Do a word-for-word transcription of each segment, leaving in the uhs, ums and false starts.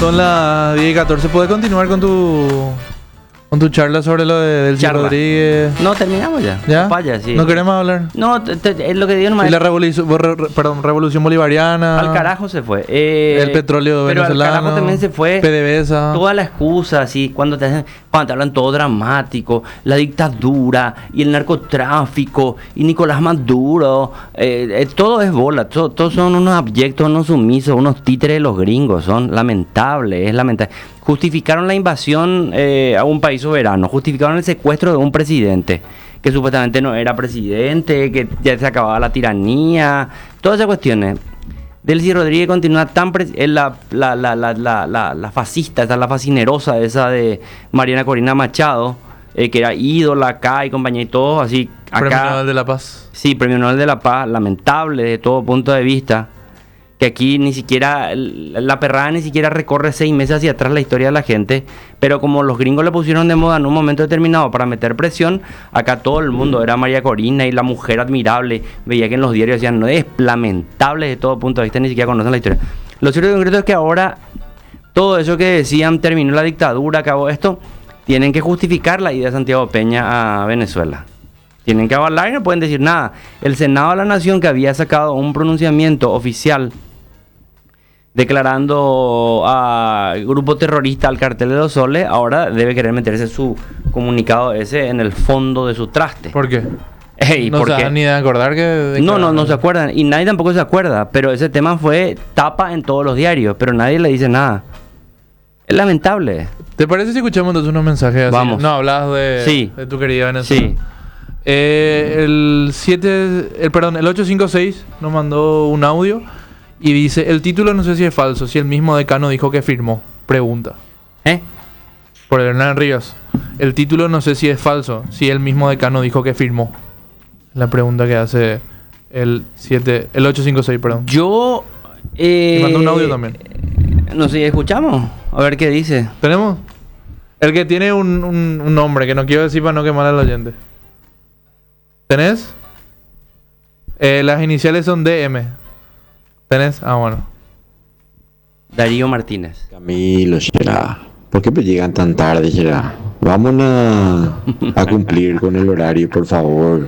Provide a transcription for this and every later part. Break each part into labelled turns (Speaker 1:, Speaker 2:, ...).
Speaker 1: Son las diez y catorce. ¿Puedes continuar con tu con tu charla sobre lo de Delcy
Speaker 2: Charla.
Speaker 1: Rodríguez?
Speaker 2: No, terminamos ya.
Speaker 1: ¿Ya?
Speaker 2: Vaya, sí.
Speaker 1: ¿No queremos hablar?
Speaker 2: No, te- te- es lo que digo nomás.
Speaker 1: Y la revolución, re- re- perdón, revolución bolivariana.
Speaker 2: Al carajo se fue. Eh,
Speaker 1: El petróleo
Speaker 2: pero
Speaker 1: venezolano.
Speaker 2: al carajo también se fue.
Speaker 1: PDVSA.
Speaker 2: Toda la excusa, así, cuando te, hacen- cuando te hablan todo dramático, la dictadura y el narcotráfico y Nicolás Maduro, eh, eh, todo es bola, todo- todos son unos abyectos, unos sumisos, unos títeres de los gringos, son lamentables, es lamentable. Justificaron la invasión eh, a un país soberano, justificaron el secuestro de un presidente que supuestamente no era presidente, que ya se acababa la tiranía, todas esas cuestiones. Delcy Rodríguez continúa tan... pres- es la, la, la, la, la, la, la fascista, esa, la fascinerosa esa de Mariana Corina Machado, eh, que era ídola acá y compañía y todo, así
Speaker 1: Premio
Speaker 2: acá...
Speaker 1: Nobel de la Paz.
Speaker 2: Sí, Premio Nobel de la Paz, lamentable de todo punto de vista, que aquí ni siquiera, la perrada ni siquiera recorre seis meses hacia atrás la historia de la gente, pero como los gringos le pusieron de moda en un momento determinado para meter presión, acá todo el mundo era María Corina y la mujer admirable, veía que en los diarios decían, no, es lamentable de todo punto de vista, ni siquiera conocen la historia. Lo cierto y concreto es que ahora, todo eso que decían, terminó la dictadura, acabó esto, tienen que justificar la ida de Santiago Peña a Venezuela. Tienen que avalar y no pueden decir nada. El Senado de la Nación, que había sacado un pronunciamiento oficial declarando a grupo terrorista al cartel de los soles, ahora debe querer meterse su comunicado ese en el fondo de su traste.
Speaker 1: ¿Por qué?
Speaker 2: Ey,
Speaker 1: No
Speaker 2: ¿por
Speaker 1: se
Speaker 2: qué?
Speaker 1: dan ni de acordar que...
Speaker 2: No, no, no se acuerdan. Y nadie tampoco se acuerda. Pero ese tema fue tapa en todos los diarios. Pero nadie le dice nada. Es lamentable.
Speaker 1: ¿Te parece si escuchamos entonces unos mensajes así?
Speaker 2: Vamos.
Speaker 1: No, hablabas de,
Speaker 2: Sí.
Speaker 1: de tu querida Venezuela.
Speaker 2: Sí.
Speaker 1: Eh, el siete, el, perdón, el ocho cinco seis nos mandó un audio y dice, el título no sé si es falso, si el mismo decano dijo que firmó. Pregunta.
Speaker 2: ¿Eh?
Speaker 1: Por Hernán Ríos. El título no sé si es falso, si el mismo decano dijo que firmó. La pregunta que hace el siete, el ocho cinco seis, perdón.
Speaker 2: Yo... Eh,
Speaker 1: Y mandó un audio también.
Speaker 2: No sé, escuchamos. A ver qué dice.
Speaker 1: ¿Tenemos? El que tiene un, un, un nombre que no quiero decir para no quemar al oyente. ¿Tenés? Eh, las iniciales son D M. ¿Tenés? Ah, bueno.
Speaker 2: Darío Martínez.
Speaker 3: Camilo, será. ¿Por qué me llegan tan tarde, será? Vamos a, a cumplir con el horario, por favor.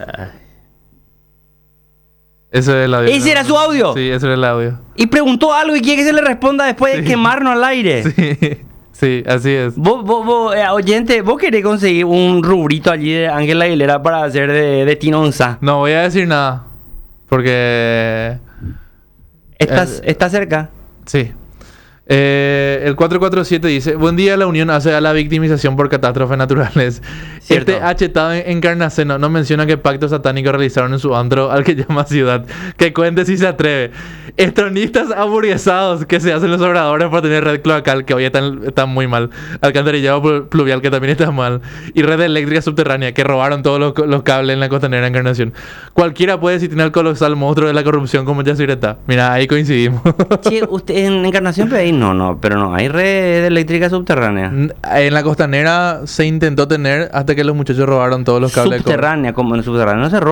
Speaker 1: Ese es el audio.
Speaker 2: ¿Ese era su audio?
Speaker 1: Sí, ese era el audio.
Speaker 2: Y preguntó algo y quiere que se le responda después de
Speaker 1: Sí.
Speaker 2: quemarnos al aire.
Speaker 1: Sí, sí, así es.
Speaker 2: Vos, vos, vos, eh, oyente, vos querés conseguir un rubrito allí de Ángela Aguilera para hacer de, de Tinonza.
Speaker 1: No voy a decir nada. Porque...
Speaker 2: ¿Estás,
Speaker 1: Eh,
Speaker 2: ¿Estás cerca?
Speaker 1: Sí. Eh, el cuatro cuatro siete dice: buen día, la Unión hace a la victimización por catástrofes naturales.
Speaker 2: Cierto.
Speaker 1: Este achetado en Encarnaceno no menciona qué pacto satánico realizaron en su antro al que llama ciudad. Que cuente si se atreve. Estronistas aburguesados que se hacen los obradores para tener red cloacal, que hoy están, están muy mal. Alcantarillado pl- pluvial, que también está mal. Y red eléctrica subterránea, que robaron todos los, co- los cables en la costanera Encarnación. Cualquiera puede decir tiene al colosal monstruo de la corrupción como Yacireta. Mira, ahí coincidimos.
Speaker 2: Che, usted en Encarnación P I no, no, pero no, hay red eléctrica subterránea.
Speaker 1: En la costanera se intentó tener hasta que los muchachos robaron todos los cables de cobre.
Speaker 2: Subterránea, como en subterránea no se roba.